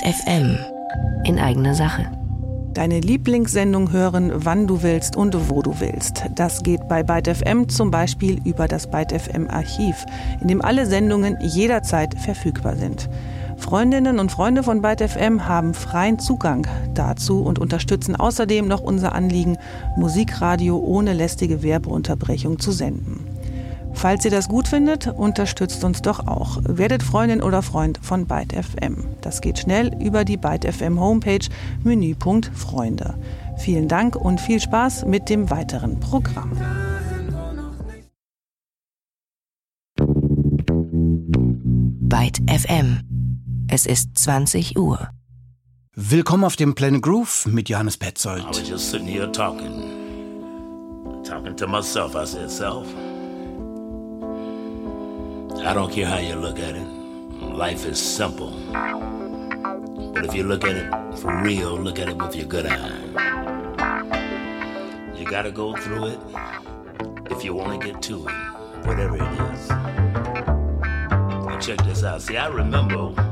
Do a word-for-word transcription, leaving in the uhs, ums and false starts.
F M. In eigener Sache. Deine Lieblingssendung hören, wann du willst und wo du willst. Das geht bei Byte F M zum Beispiel über das Byte F M Archiv, in dem alle Sendungen jederzeit verfügbar sind. Freundinnen und Freunde von Byte F M haben freien Zugang dazu und unterstützen außerdem noch unser Anliegen, Musikradio ohne lästige Werbeunterbrechung zu senden. Falls ihr das gut findet, unterstützt uns doch auch. Werdet Freundin oder Freund von Byte F M. Das geht schnell über die Byte F M Homepage, Menüpunkt Freunde. Vielen Dank und viel Spaß mit dem weiteren Programm. Byte F M. Es ist zwanzig Uhr. Willkommen auf dem Planet Groove mit Johannes Petzold. I was just sitting here talking. Talking to myself. I said, self, I don't care how you look at it. Life is simple. But if you look at it for real, look at it with your good eye. You gotta go through it if you want to get to it, whatever it is. Now check this out. See, I remember